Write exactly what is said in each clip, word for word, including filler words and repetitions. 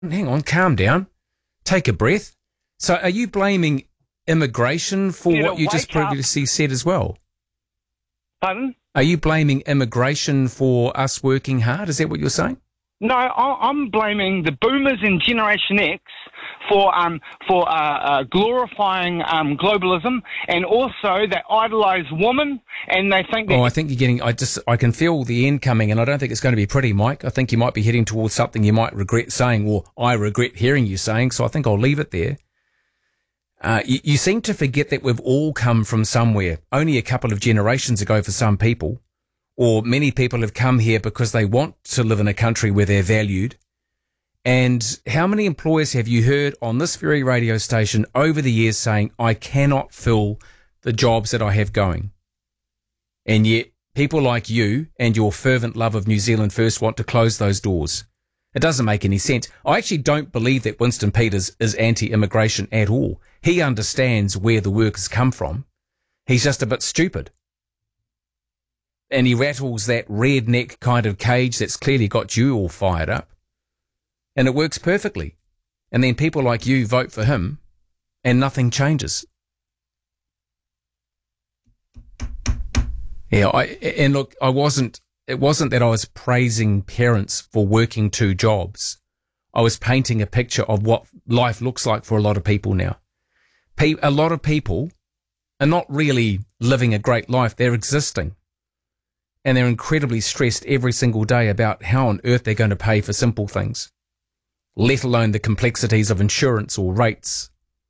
hang on, calm down. Take a breath. So are you blaming immigration for You what know, you just wake up. previously said as well? Pardon? Are you blaming immigration for us working hard? Is that what you're saying? No, I- I'm blaming the boomers and Generation X for um, for uh, uh, glorifying um, globalism, and also they idolise women, and they think that... Oh, I think you're getting... I just... I can feel the end coming, and I don't think it's going to be pretty, Mike. I think you might be heading towards something you might regret saying, or I regret hearing you saying, so I think I'll leave it there. Uh, you, you seem to forget that we've all come from somewhere, only a couple of generations ago for some people, or many people have come here because they want to live in a country where they're valued. And how many employers have you heard on this very radio station over the years saying, I cannot fill the jobs that I have going? And yet people like you and your fervent love of New Zealand First want to close those doors. It doesn't make any sense. I actually don't believe that Winston Peters is anti-immigration at all. He understands where the workers come from. He's just a bit stupid. And he rattles that redneck kind of cage that's clearly got you all fired up. And it works perfectly. And then people like you vote for him and nothing changes. Yeah, I, and look, I wasn't, it wasn't that I was praising parents for working two jobs. I was painting a picture of what life looks like for a lot of people now. Pe- a lot of people are not really living a great life. They're existing. And they're incredibly stressed every single day about how on earth they're going to pay for simple things, let alone the complexities of insurance or rates.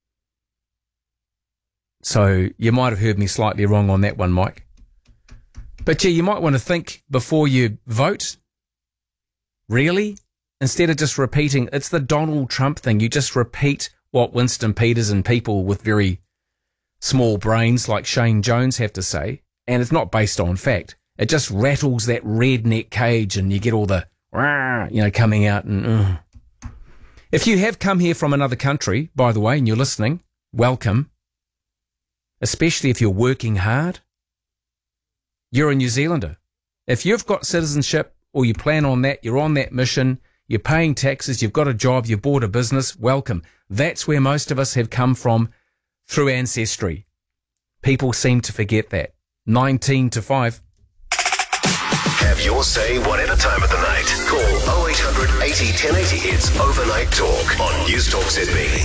So you might have heard me slightly wrong on that one, Mike. But yeah, you might want to think before you vote. Really? Instead of just repeating, it's the Donald Trump thing. You just repeat what Winston Peters and people with very small brains like Shane Jones have to say, and it's not based on fact. It just rattles that redneck cage and you get all the, you know, coming out. And uh. If you have come here from another country, by the way, and you're listening, welcome. Especially if you're working hard. You're a New Zealander. If you've got citizenship or you plan on that, you're on that mission, you're paying taxes, you've got a job, you've bought a business, welcome. That's where most of us have come from through ancestry. People seem to forget that. nineteen to five. Have your say whatever time of the night. Call oh eight hundred eighty ten eighty. It's Overnight Talk on News Talk Z B.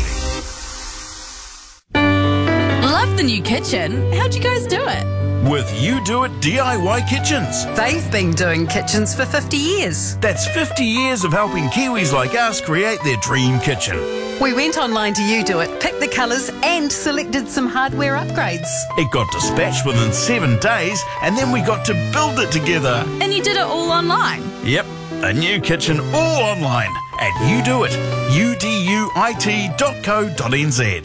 Love the new kitchen. How'd you guys do it? With You Do It D I Y Kitchens. They've been doing kitchens for fifty years. That's fifty years of helping Kiwis like us create their dream kitchen. We went online to You Do It, picked the colours and selected some hardware upgrades. It got dispatched within seven days and then we got to build it together. And you did it all online? Yep, a new kitchen all online at You Do It, U D U I T dot co dot n z.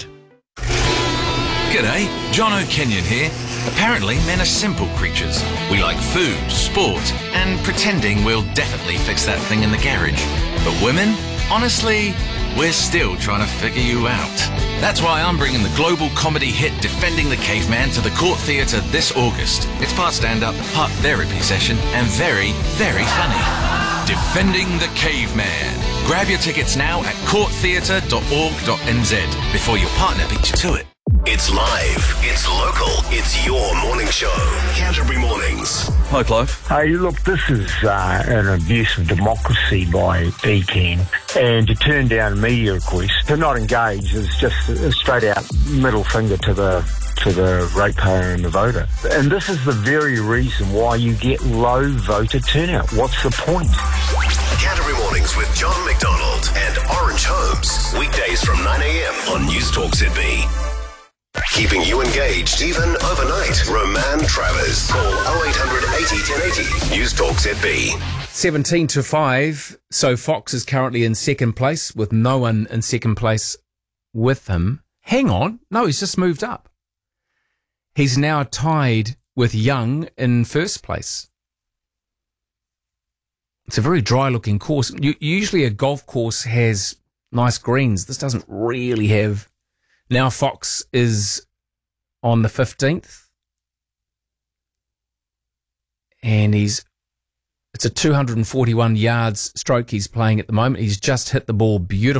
G'day, John O'Kenyon here. Apparently, men are simple creatures. We like food, sport, and pretending we'll definitely fix that thing in the garage. But women? Honestly, we're still trying to figure you out. That's why I'm bringing the global comedy hit Defending the Caveman to the Court Theatre this August. It's part stand-up, part therapy session, and very, very funny. Defending the Caveman. Grab your tickets now at court theatre dot org dot n z before your partner beats you to it. It's live, it's local, it's your morning show. Canterbury Mornings. Hi, Clive. Hey, look, this is uh, an abuse of democracy by D Ken, and to turn down a media request to not engage is just a straight out middle finger to the to the ratepayer and the voter. And this is the very reason why you get low voter turnout. What's the point? Canterbury Mornings with John McDonald and Orange Holmes. Weekdays from nine a.m. on News Talk Z B. Keeping you engaged even overnight. Roman Travers. Call oh eight hundred eighty ten eighty. News Talk Z B. seventeen to five. So Fox is currently in second place with no one in second place with him. Hang on. No, he's just moved up. He's now tied with Young in first place. It's a very dry looking course. U- usually a golf course has nice greens. This doesn't really have. Now Fox is on the fifteenth. And he's It's a two hundred forty-one yards stroke he's playing at the moment. He's just hit the ball beautifully.